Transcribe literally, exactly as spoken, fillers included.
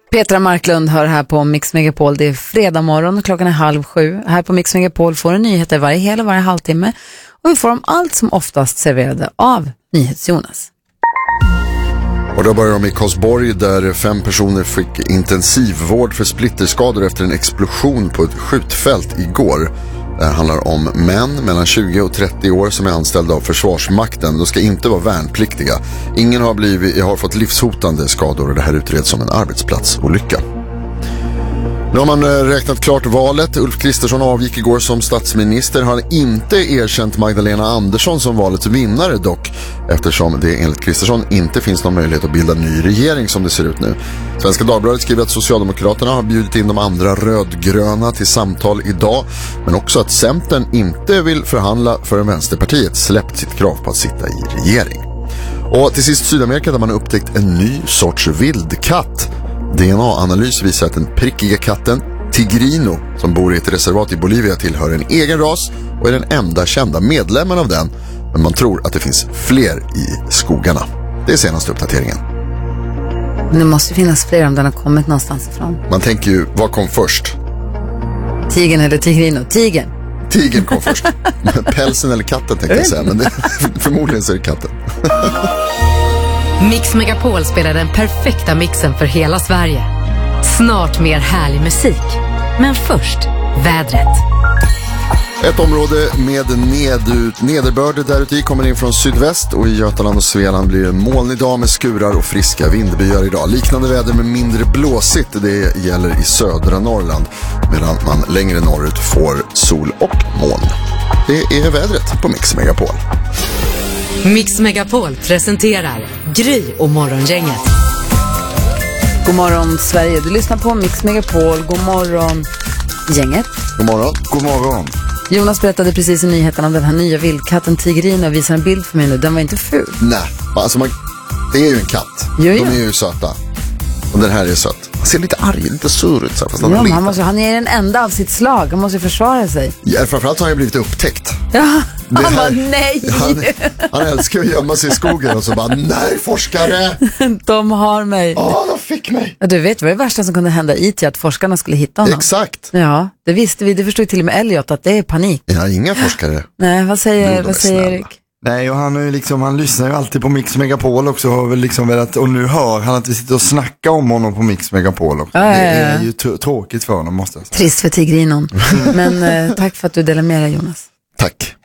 Petra Marklund hör här på Mix Megapol. Det är fredag morgon och klockan är halv sju. Här på Mix Megapol får du nyheter varje hel och varje halvtimme. Och vi får dem allt som oftast serverade av NyhetsJonas. Och då börjar de i Karlsborg där fem personer fick intensivvård för splitterskador efter en explosion på ett skjutfält igår. Det handlar om män mellan tjugo och trettio år som är anställda av Försvarsmakten. De ska inte vara värnpliktiga. Ingen har, blivit, har fått livshotande skador och det här utreds som en arbetsplatsolycka. Nu har man räknat klart valet. Ulf Kristersson avgick igår som statsminister. Han har inte erkänt Magdalena Andersson som valets vinnare dock, eftersom det enligt Kristersson inte finns någon möjlighet att bilda ny regering som det ser ut nu. Svenska Dagbladet skriver att Socialdemokraterna har bjudit in de andra rödgröna till samtal idag, men också att Centern inte vill förhandla förrän Vänsterpartiet släppt sitt krav på att sitta i regering. Och till sist Sydamerika där man har upptäckt en ny sorts vildkatt. D N A-analys visar att den prickiga katten Tigrino som bor i ett reservat i Bolivia tillhör en egen ras och är den enda kända medlemmen av den. Men man tror att det finns fler i skogarna. Det är senaste uppdateringen. Men det måste finnas fler om den har kommit någonstans ifrån. Man tänker ju, vad kom först? Tigern eller Tigrino? Tigern. Tigern kom först. Pälsen eller katten tänkte jag säga, men det, förmodligen så är det katten. Mix Megapol spelar den perfekta mixen för hela Sverige. Snart mer härlig musik. Men först, vädret. Ett område med ned, nederbörd där ute kommer in från sydväst och i Götaland och Svealand blir det moln idag med skurar och friska vindbyar idag. Liknande väder med mindre blåsigt, det gäller i södra Norrland, medan man längre norrut får sol och moln. Det är vädret på Mix Megapol. Mix Megapol presenterar Gry och Morgongänget. God morgon Sverige, du lyssnar på Mix Megapol. God morgon gänget. God morgon. God morgon. Jonas berättade precis i nyheterna om den här nya vildkatten Tigrino och visar en bild för mig nu. Den var inte ful. Nej, alltså man, det är ju en katt. Jo, jo. De är ju söta. Och den här är söt. Han ser lite arg, lite sur ut. Så fast han, ja, lite. Han, måste, han är den enda av sitt slag. Han måste försvara sig. Ja, framförallt har han blivit upptäckt. Ja, det han här, bara nej. Han, han älskar att gömma sig i skogen och så bara, nej forskare. De har mig. Ja, de fick mig. Ja, du vet vad det värsta som kunde hända i till att forskarna skulle hitta honom. Exakt. Ja, det visste vi. Det förstod till och med Elliot att det är panik. Ja, inga forskare. Nej, vad säger, jo, vad säger Erik? Nej, och han, är liksom, han lyssnar ju alltid på Mix Megapol också har väl liksom velat, och nu hör han att vi sitter och snackar om honom på Mix Megapol också. Ja, ja, ja. Det är ju t- tråkigt för honom måste jag säga. Trist för Tigrinon. Men eh, tack för att du delar med dig Jonas. Tack.